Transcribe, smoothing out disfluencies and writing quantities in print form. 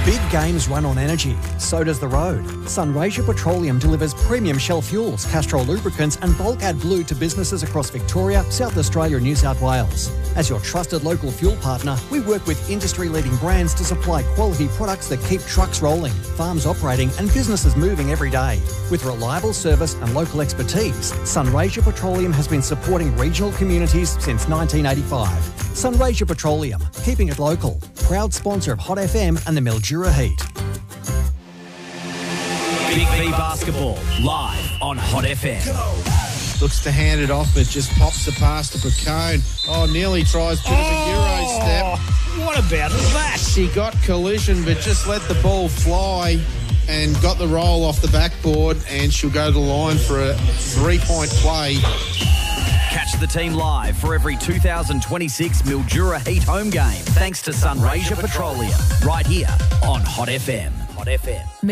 Big games run on energy. So does the road. Sunraysia Petroleum delivers premium Shell fuels, Castrol lubricants and Bulkad Blue to businesses across Victoria, South Australia and New South Wales. As your trusted local fuel partner, we work with industry-leading brands to supply quality products that keep trucks rolling, farms operating and businesses moving every day. With reliable service and local expertise, Sunraysia Petroleum has been supporting regional communities since 1985. Sunraysia Petroleum, keeping it local. Proud sponsor of Hot FM and the Mildura Heat. Big V Basketball, live on Hot FM. Looks to hand it off, but just pops the pass to Picone. Oh, nearly tries a bit of a Euro step. What about that? She got collision, but just let the ball fly and got the roll off the backboard, and she'll go to the line for a three-point play. Catch the team live for every 2026 Mildura Heat home game, thanks to Sunraysia Petroleum, right here on Hot FM. Hot FM.